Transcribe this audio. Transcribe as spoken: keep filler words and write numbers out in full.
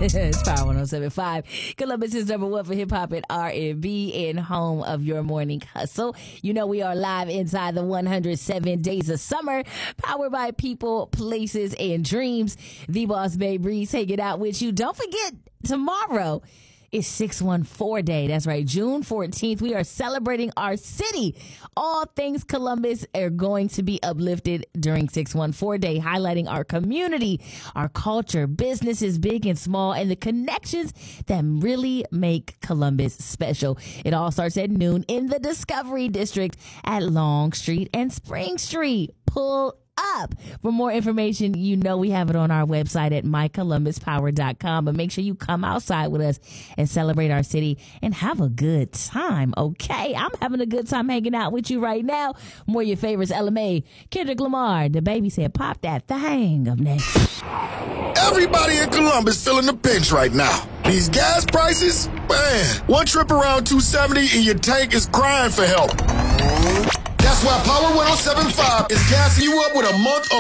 It's Power one oh seven point five. Columbus is number one for hip hop and R and B and home of your morning hustle. You know we are live inside the one hundred seven days of summer, powered by people, places, and dreams. The Boss Babe Reese hanging out with you. Don't forget, tomorrow it's six one four Day. That's right, June fourteenth. We are celebrating our city. All things Columbus are going to be uplifted during six one four Day, highlighting our community, our culture, businesses big and small, and the connections that really make Columbus special. It all starts at noon in the Discovery District at Long Street and Spring Street. Pull up. For more information, you know we have it on our website at my columbus power dot com. But make sure you come outside with us and celebrate our city and have a good time, okay? I'm having a good time hanging out with you right now. More of your favorites, Ella Mai, Kendrick Lamar. The baby said, pop that thing up next. Everybody in Columbus feeling the pinch right now. These gas prices, man, one trip around two seventy and your tank is crying for help. That's why Power one oh seven point five is gassing you up with a month of